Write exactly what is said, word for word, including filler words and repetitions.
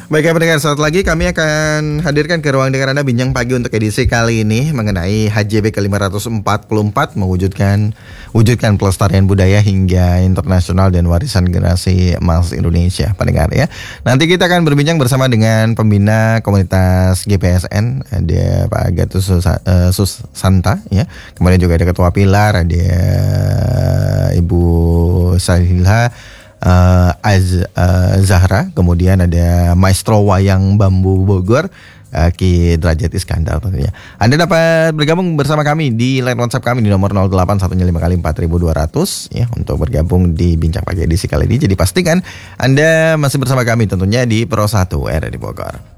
Baik ya pendengar, saat lagi kami akan hadirkan ke ruang dengar Anda bincang pagi untuk edisi kali ini mengenai H J B ke lima ratus empat puluh empat, mewujudkan wujudkan pelestarian budaya hingga internasional dan warisan generasi emas Indonesia, pendengar ya. Nanti kita akan berbincang bersama dengan pembina komunitas G P S N, ada Pak Gatus Susanta ya. Kemudian juga ada Ketua Pilar, ada Ibu Sahila Uh, Az, uh, Zahra, kemudian ada Maestro Wayang Bambu Bogor, uh, Ki Derajat Iskandar tentunya. Anda dapat bergabung bersama kami di line WhatsApp kami di nomor nol delapan satu lima kali empat ribu dua ratus ya, untuk bergabung di Bincang Pagi edisi kali ini. Jadi pastikan Anda masih bersama kami tentunya di Pro satu R R I Bogor.